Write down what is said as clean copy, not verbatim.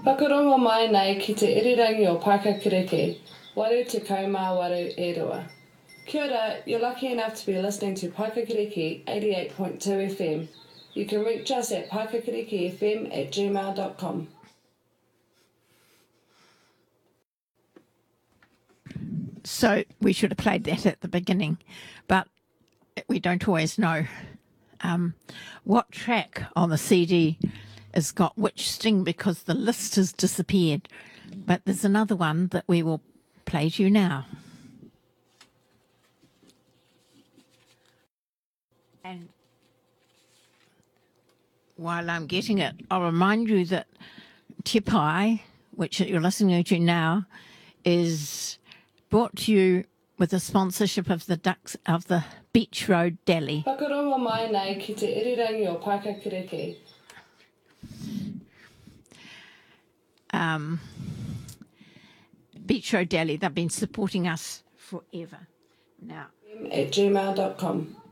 Whakarongo mai nei ki te irirangi o Pakakiriki, waru te kaumā waru e rua. Kia ora, you're lucky enough to be listening to Pakakiriki 88.2 FM. You can reach us at pakakirikifm@gmail.com. So we should have played that at the beginning, but we don't always know what track on the CD has got which sting because the list has disappeared. But there's another one that we will play to you now. And while I'm getting it, I'll remind you that Te Pai, which you're listening to now, is brought to you with the sponsorship of the Ducks of the Beach Road Deli. Whakarongo mai nei ki te irirangi o Pakakiriki. Beach Road Deli, they've been supporting us forever. Now, @gmail.com.